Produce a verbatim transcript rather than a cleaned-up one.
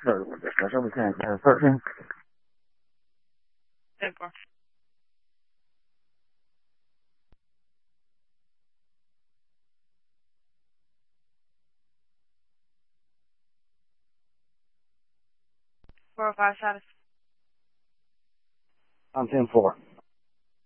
Sorry about this. I we can't uh, thirteen. ten four. Four oh five status. I'm ten four.